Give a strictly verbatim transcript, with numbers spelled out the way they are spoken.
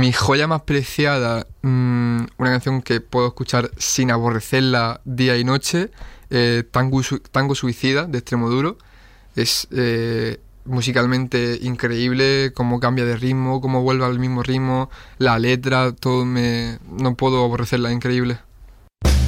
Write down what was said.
Mi joya más preciada, mmm, una canción que puedo escuchar sin aborrecerla día y noche, eh, Tango, Su- Tango Suicida de Extremoduro. Es eh, musicalmente increíble, cómo cambia de ritmo, cómo vuelve al mismo ritmo, la letra, todo me... no puedo aborrecerla, increíble.